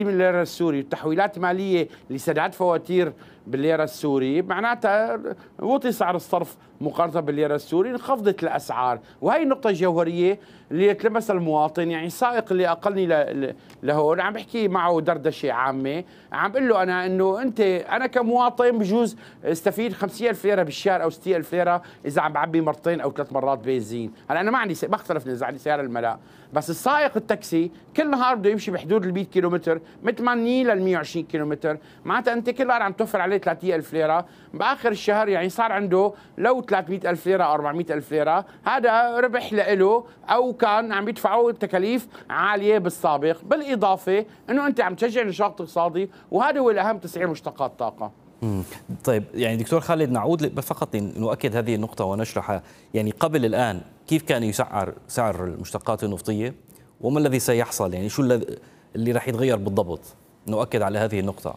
من الليرة السوري وتحويلات مالية لسداد فواتير بالليرة السوري، معناتها وطي سعر الصرف مقارنة بالليرة السوري، انخفضت الأسعار، وهي النقطة الجوهرية اللي يتلمسها المواطن. يعني السائق اللي أقلني لهون عم بحكي معه دردشة عامة، عم بقول له أنا إنه أنا كمواطن بجوز استفيد 50,000 ليرة بالشهر أو 60,000 ليرة إذا عم بعبي مرتين أو 3 مرات بنزين. هلا أنا ما اختلف نزاع، عندي سيارة الملاء، بس السائق التاكسي كل نهار بده يمشي بحدود ال 100 كيلومتر من 80 لل 120 كيلومتر، معناتها انت كل نهار عم توفر عليه 300,000 ليره، باخر الشهر يعني صار عنده لو 300,000 ليره او 400,000 ليره، هذا ربح له، او كان عم يدفعوا تكاليف عاليه بالسابق، بالاضافه انه انت عم تشجع نشاط اقتصادي، وهذا هو الاهم، تسعير مشتقات الطاقه. طيب يعني دكتور خالد، نعود فقط نؤكد هذه النقطة ونشرحها. يعني قبل الآن كيف كان يسعر سعر المشتقات النفطية، وما الذي سيحصل؟ يعني شو اللي راح يتغير بالضبط؟ نؤكد على هذه النقطة.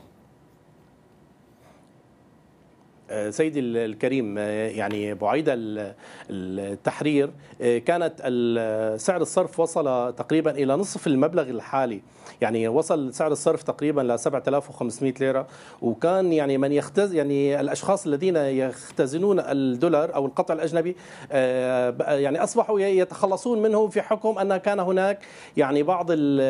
سيدي الكريم، يعني بعيد التحرير كانت سعر الصرف وصل تقريبا إلى نصف المبلغ الحالي، يعني وصل سعر الصرف تقريبا ل 7,500 ليرة، وكان يعني يعني الأشخاص الذين يختزنون الدولار أو القطع الأجنبي يعني أصبحوا يتخلصون منه في حكم أن كان هناك يعني بعض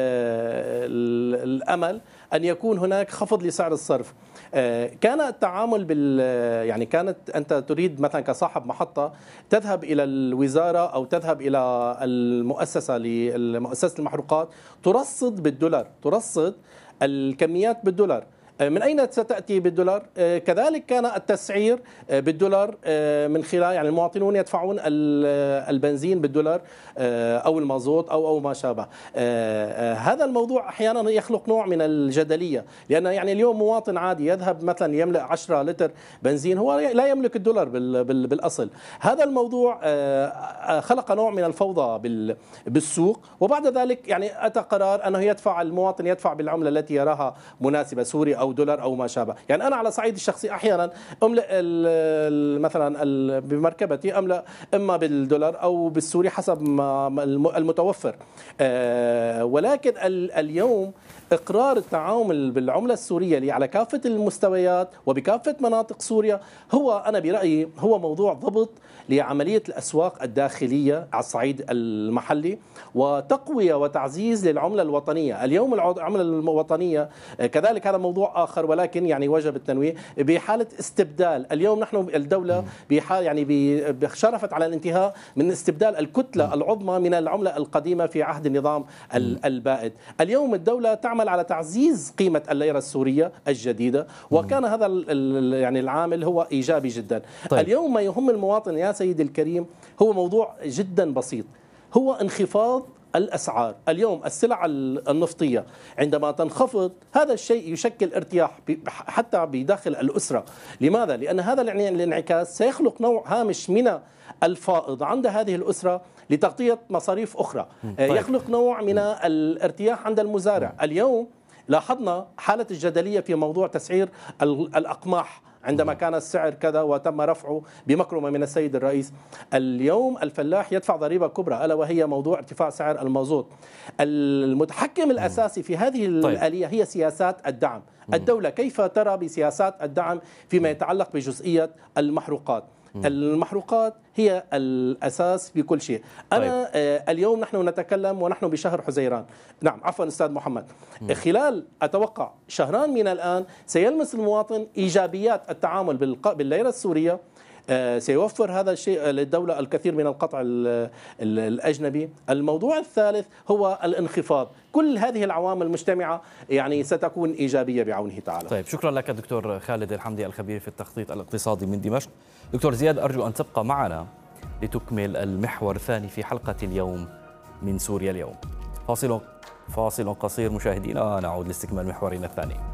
الأمل أن يكون هناك خفض لسعر الصرف. كان التعامل يعني كانت أنت تريد مثلا كصاحب محطة تذهب إلى الوزارة أو تذهب إلى المؤسسة لمؤسسة المحروقات، ترصد بالدولار، ترصد الكميات بالدولار. من أين ستأتي بالدولار؟ كذلك كان التسعير بالدولار من خلال يعني المواطنون يدفعون البنزين بالدولار أو المازوت أو ما شابه. هذا الموضوع أحيانا يخلق نوع من الجدلية، لأن يعني اليوم مواطن عادي يذهب مثلا يملأ 10 لتر بنزين، هو لا يملك الدولار بالأصل. هذا الموضوع خلق نوع من الفوضى بالسوق، وبعد ذلك يعني أتى قرار أنه المواطن يدفع بالعملة التي يراها مناسبة، سوري أو دولار أو ما شابه. يعني أنا على صعيد الشخصي أحيانا أملأ مثلا بمركبتي أملأ إما بالدولار أو بالسوري حسب ما المتوفر. ولكن اليوم إقرار التعامل بالعملة السورية على كافة المستويات وبكافة مناطق سوريا هو أنا برأيي هو موضوع ضبط لعملية الأسواق الداخلية على الصعيد المحلي، وتقوية وتعزيز للعملة الوطنية. اليوم العملة الوطنية كذلك هذا موضوع آخر، ولكن يعني وجب التنويه بحالة استبدال. اليوم نحن الدولة بحال يعني شرفت على الانتهاء من استبدال الكتلة العظمى من العملة القديمة في عهد النظام البائد. اليوم الدولة تعمل على تعزيز قيمة الليرة السورية الجديدة، وكان هذا يعني العامل هو إيجابي جدا. طيب. اليوم ما يهم المواطن يا سيدي الكريم هو موضوع جدا بسيط، هو انخفاض الأسعار. اليوم السلع النفطية عندما تنخفض هذا الشيء يشكل ارتياح حتى بداخل الأسرة. لماذا؟ لأن هذا الانعكاس سيخلق نوع هامش من الفائض عند هذه الأسرة لتغطية مصاريف أخرى. طيب. يخلق نوع من الارتياح عند المزارع. اليوم لاحظنا حالة الجدلية في موضوع تسعير الأقماح عندما كان السعر كذا وتم رفعه بمكرمة من السيد الرئيس. اليوم الفلاح يدفع ضريبة كبرى ألا وهي موضوع ارتفاع سعر المازوت. المتحكم الأساسي في هذه الآلية هي سياسات الدعم. الدولة كيف ترى بسياسات الدعم فيما يتعلق بجزئية المحروقات؟ المحروقات هي الأساس بكل شيء. أنا اليوم نحن نتكلم ونحن بشهر حزيران، نعم عفوا أستاذ محمد، خلال أتوقع شهران من الآن سيلمس المواطن إيجابيات التعامل بالليرة السورية. سيوفر هذا الشيء للدولة الكثير من القطع الأجنبي. الموضوع الثالث هو الانخفاض. كل هذه العوامل المجتمعة يعني ستكون إيجابية بعونه تعالى. طيب شكرا لك دكتور خالد الحمدي الخبير في التخطيط الاقتصادي من دمشق. دكتور زياد، أرجو أن تبقى معنا لتكمل المحور الثاني في حلقة اليوم من سوريا اليوم. فاصل قصير مشاهدينا، نعود لاستكمال محورنا الثاني.